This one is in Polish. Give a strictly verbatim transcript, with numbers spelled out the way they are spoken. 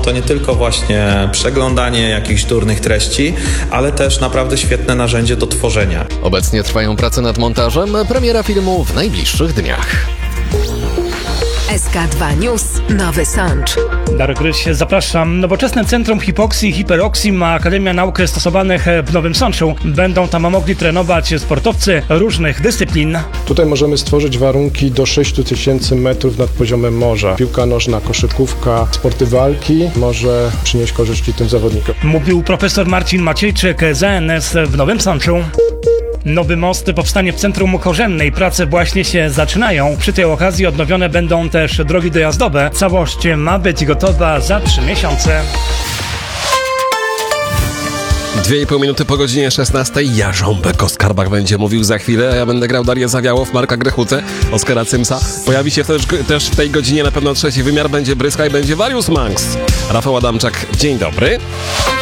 to nie tylko właśnie przeglądanie jakichś durnych treści, ale też naprawdę świetne narzędzie do tworzenia. Obecnie trwają prace nad montażem, premiera filmu w najbliższych dniach. S K dwa News, Nowy Sącz. Darek Gryś, zapraszam. Nowoczesne Centrum Hipoksji i Hiperoksji ma Akademia Nauk Stosowanych w Nowym Sączu. Będą tam mogli trenować sportowcy różnych dyscyplin. Tutaj możemy stworzyć warunki do sześć tysięcy metrów nad poziomem morza. Piłka nożna, koszykówka, sporty walki może przynieść korzyści tym zawodnikom. Mówił profesor Marcin Maciejczyk z A N S w Nowym Sączu. Nowy most powstanie w centrum Korzennej. Prace właśnie się zaczynają. Przy tej okazji odnowione będą też drogi dojazdowe. Całość ma być gotowa za trzy miesiące. Dwie i pół minuty po godzinie szesnastej. Ja Żąbek o skarbach będzie mówił za chwilę, a ja będę grał Darię Zawiałow, Marka Grechucę, Oskara Cymsa. Pojawi się też, też w tej godzinie na pewno trzeci wymiar, będzie Bryska i będzie Warius Manx. Rafał Adamczak, dzień dobry.